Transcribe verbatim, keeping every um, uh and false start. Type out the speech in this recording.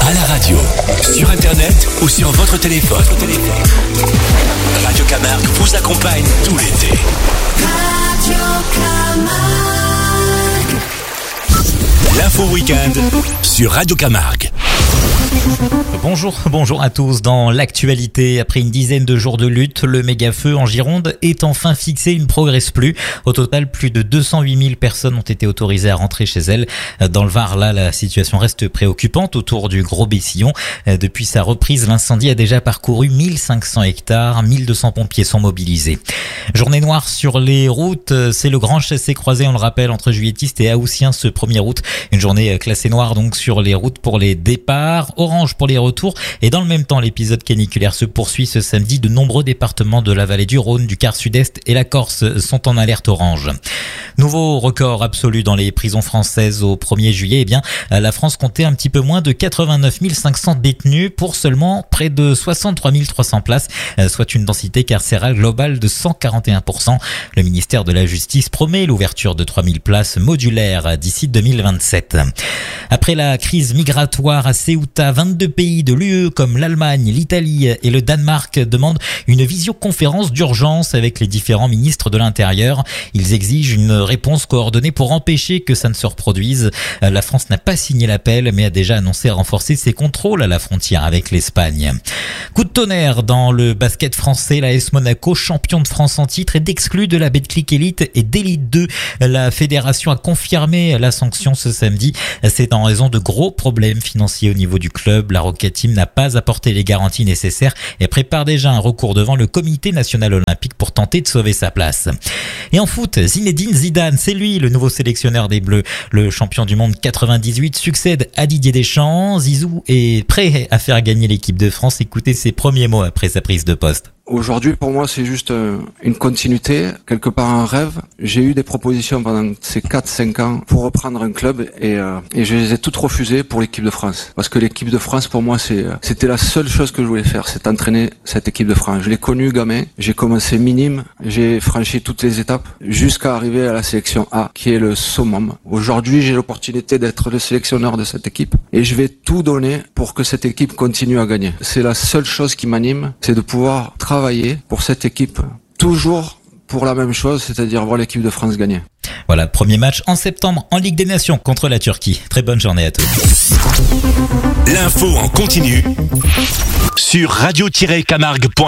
À la radio, sur internet ou sur votre téléphone. Radio Camargue vous accompagne tout l'été. Radio Camargue. L'info week-end sur Radio Camargue. Bonjour, bonjour à tous. Dans l'actualité, après une dizaine de jours de lutte, le méga-feu en Gironde est enfin fixé, il ne progresse plus. Au total, plus de deux cent huit mille personnes ont été autorisées à rentrer chez elles. Dans le Var, là, la situation reste préoccupante autour du Gros Bessillon. Depuis sa reprise, l'incendie a déjà parcouru mille cinq cents hectares, mille deux cents pompiers sont mobilisés. Journée noire sur les routes, c'est le grand chassé-croisé, on le rappelle, entre Juilletistes et Haussiens ce premier août. Une journée classée noire donc sur les routes pour les départs, orange pour les retours, et dans le même temps l'épisode caniculaire se poursuit ce samedi. De nombreux départements de la vallée du Rhône, du quart sud-est et la Corse sont en alerte orange. Nouveau record absolu dans les prisons françaises au premier juillet. Eh bien, la France comptait un petit peu moins de quatre-vingt-neuf mille cinq cents détenus pour seulement près de soixante-trois mille trois cents places, soit une densité carcérale globale de cent quarante et un pour cent. Le ministère de la Justice promet l'ouverture de trois mille places modulaires d'ici deux mille vingt-sept. Après la crise migratoire à Ceuta, vingt-deux pays de l'U E comme l'Allemagne, l'Italie et le Danemark demandent une visioconférence d'urgence avec les différents ministres de l'Intérieur. Ils exigent une réponse coordonnée pour empêcher que ça ne se reproduise. La France n'a pas signé l'appel mais a déjà annoncé renforcer ses contrôles à la frontière avec l'Espagne. Coup de tonnerre dans le basket français, l'A S Monaco, champion de France en titre, est exclu de la Betclic Elite et d'Elite deux. La fédération a confirmé la sanction ce samedi. C'est en raison de gros problèmes financiers au niveau du club. La Rocket Team n'a pas apporté les garanties nécessaires et prépare déjà un recours devant le comité national olympique pour tenter de sauver sa place. Et en foot, Zinedine Zidane, c'est lui le nouveau sélectionneur des Bleus. Le champion du monde quatre-vingt-dix-huit succède à Didier Deschamps. Zizou est prêt à faire gagner l'équipe de France. Écoutez ses premiers mots après sa prise de poste. Aujourd'hui, pour moi, c'est juste une continuité, quelque part un rêve. J'ai eu des propositions pendant ces quatre cinq ans pour reprendre un club et, euh, et je les ai toutes refusées pour l'équipe de France. Parce que l'équipe de France, pour moi, c'est, c'était la seule chose que je voulais faire, c'est entraîner cette équipe de France. Je l'ai connue gamin, j'ai commencé minime, j'ai franchi toutes les étapes jusqu'à arriver à la sélection A, qui est le summum. Aujourd'hui, j'ai l'opportunité d'être le sélectionneur de cette équipe et je vais tout donner pour que cette équipe continue à gagner. C'est la seule chose qui m'anime, c'est de pouvoir travailler pour cette équipe, toujours pour la même chose, c'est-à-dire voir l'équipe de France gagner. Voilà, premier match en septembre en Ligue des Nations contre la Turquie. Très bonne journée à tous. L'info en continu sur radio tiret camargue point com.